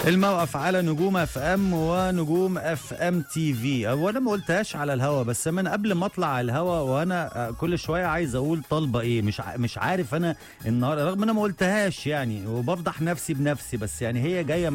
الموقف على نجوم اف ام ونجوم اف ام تي في. وانا ما قلتهاش على الهوا، بس من قبل ما اطلع على الهوا وانا كل شويه عايز اقول طالبه ايه، مش عارف انا النهارده، رغم انا ما قلتهاش يعني، وبفضح نفسي بنفسي، بس يعني هي جايه